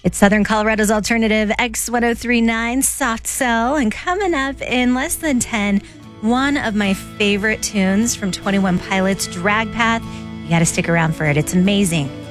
It's Southern Colorado's alternative X1039 Soft Cell. And coming up in less than 10, one of my favorite tunes from 21 Pilots, Drag Path. You got to stick around for it. It's amazing.